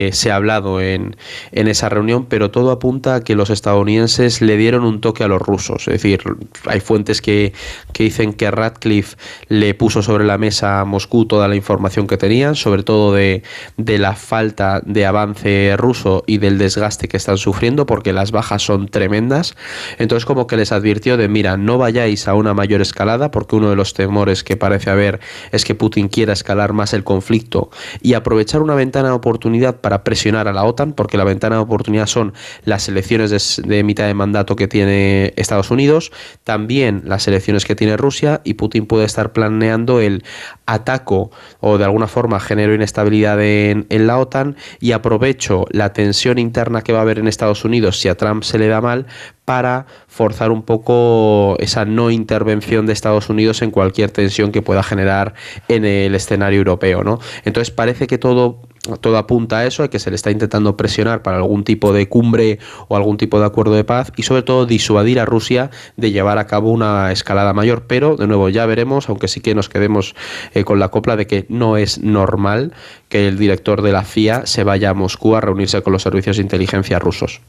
se ha hablado en esa reunión, pero todo apunta a que los estadounidenses le dieron un toque a los rusos. Es decir, hay fuentes que dicen que Ratcliffe le puso sobre la mesa a Moscú toda la información que tenían, sobre todo de la falta de avance ruso y del desgaste que están sufriendo, porque las bajas son tremendas. Entonces como que les advirtió de, mira, no vayáis a una mayor escalada, porque uno de los temores que parece haber es que Putin quiera escalar más el conflicto y aprovechar una ventana de oportunidad para presionar a la OTAN, porque la ventana de oportunidad son las elecciones de mitad de mandato que tiene Estados Unidos, también las elecciones que tiene Rusia, y Putin puede estar planeando el ataco o de alguna forma genero inestabilidad en la OTAN, y aprovecho la tensión interna que va a haber en Estados Unidos si a Trump se le da mal, para forzar un poco esa no intervención de Estados Unidos en cualquier tensión que pueda generar en el escenario europeo, ¿no? Entonces parece que todo apunta a eso, a que se le está intentando presionar para algún tipo de cumbre o algún tipo de acuerdo de paz, y sobre todo disuadir a Rusia de llevar a cabo una escalada mayor. Pero de nuevo ya veremos, aunque sí que nos quedemos con la copla de que no es normal que el director de la CIA se vaya a Moscú a reunirse con los servicios de inteligencia rusos.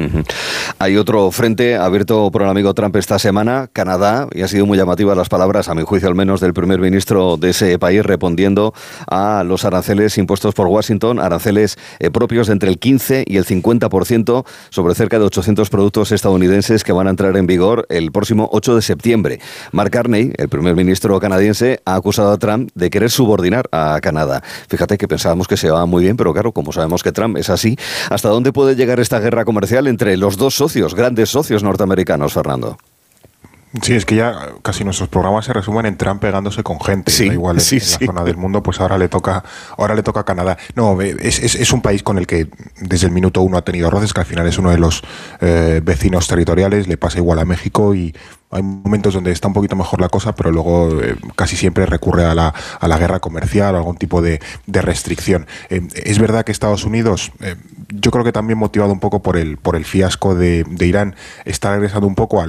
Hay otro frente abierto por el amigo Trump esta semana, Canadá, y han sido muy llamativas las palabras, a mi juicio al menos, del primer ministro de ese país, respondiendo a los aranceles impuestos por Washington, aranceles propios de entre el 15 y el 50% sobre cerca de 800 productos estadounidenses que van a entrar en vigor el próximo 8 de septiembre. Mark Carney, el primer ministro canadiense, ha acusado a Trump de querer subordinar a Canadá. Fíjate que pensábamos que se va muy bien, pero claro, como sabemos que Trump es así, ¿hasta dónde puede llegar esta guerra comercial entre los dos socios, grandes socios norteamericanos, Fernando? Sí, es que ya casi nuestros programas se resumen en Trump pegándose con gente. Sí, ¿no? Igual en la zona del mundo, pues ahora le toca a Canadá. No, es un país con el que desde el minuto uno ha tenido roces, que al final es uno de los vecinos territoriales, le pasa igual a México, y hay momentos donde está un poquito mejor la cosa, pero luego casi siempre recurre a la guerra comercial o algún tipo de restricción. Es verdad que Estados Unidos, yo creo que también motivado un poco por el fiasco de Irán, está regresando un poco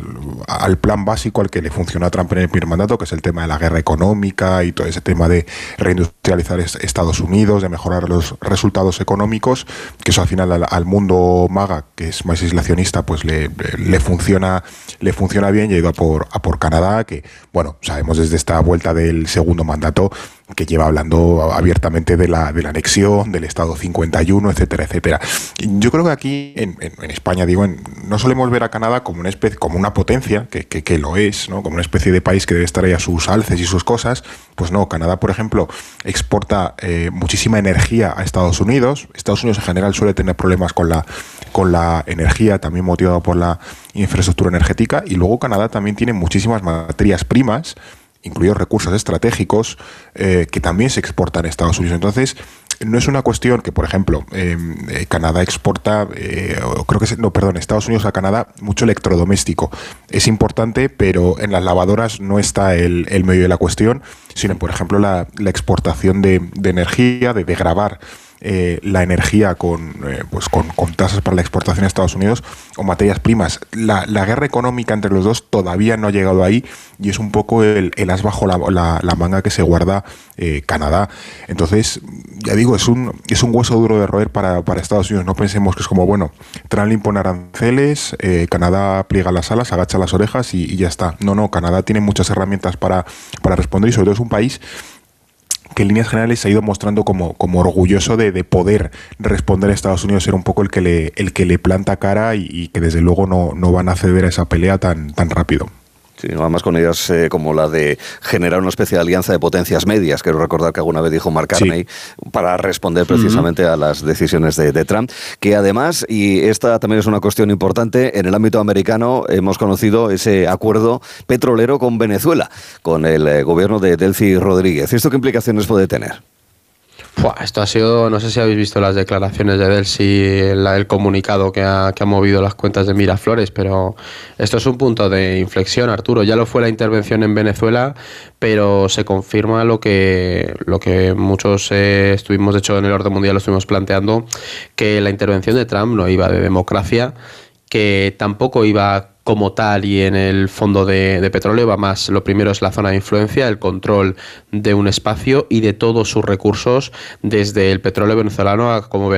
al plan básico al que le funcionó a Trump en el primer mandato, que es el tema de la guerra económica y todo ese tema de reindustrializar Estados Unidos, de mejorar los resultados económicos, que eso al final al mundo MAGA, que es más aislacionista, pues le funciona bien, y ha ido a por Canadá, que, bueno, sabemos desde esta vuelta del segundo mandato que lleva hablando abiertamente de la anexión, del Estado 51, etcétera, etcétera. Yo creo que aquí, en España, no solemos ver a Canadá como una potencia, que lo es, ¿no? Como una especie de país que debe estar ahí a sus alces y sus cosas. Pues no, Canadá, por ejemplo, exporta muchísima energía a Estados Unidos. Estados Unidos en general suele tener problemas con la energía, también motivado por la infraestructura energética, y luego Canadá también tiene muchísimas materias primas, incluidos recursos estratégicos, que también se exportan a Estados Unidos. Entonces, no es una cuestión que, por ejemplo, Canadá exporta, Estados Unidos a Canadá mucho electrodoméstico. Es importante, pero en las lavadoras no está el medio de la cuestión, sino, por ejemplo, la exportación de energía, de gravar la energía con tasas para la exportación a Estados Unidos, o materias primas. La guerra económica entre los dos todavía no ha llegado ahí, y es un poco el as bajo la manga que se guarda Canadá. Entonces, ya digo, es un hueso duro de roer para Estados Unidos. No pensemos que es como, bueno, Trump le impone aranceles, Canadá pliega las alas, agacha las orejas y ya está. No, Canadá tiene muchas herramientas para responder, y sobre todo es un país que en líneas generales se ha ido mostrando como orgulloso de poder responder a Estados Unidos, ser un poco el que le planta cara, y que desde luego no van a ceder a esa pelea tan rápido. Sí, además con ideas como la de generar una especie de alianza de potencias medias, quiero recordar que alguna vez dijo Mark Carney, para responder precisamente a las decisiones de Trump, que además, y esta también es una cuestión importante, en el ámbito americano hemos conocido ese acuerdo petrolero con Venezuela, con el gobierno de Delcy Rodríguez. ¿Esto qué implicaciones puede tener? Esto ha sido, no sé si habéis visto las declaraciones de Delcy, el comunicado que ha movido las cuentas de Miraflores, pero esto es un punto de inflexión, Arturo. Ya lo fue la intervención en Venezuela, pero se confirma lo que muchos estuvimos, de hecho en el orden mundial lo estuvimos planteando, que la intervención de Trump no iba de democracia, que tampoco iba como tal y en el fondo de petróleo, va más. Lo primero es la zona de influencia, el control de un espacio y de todos sus recursos, desde el petróleo venezolano a, como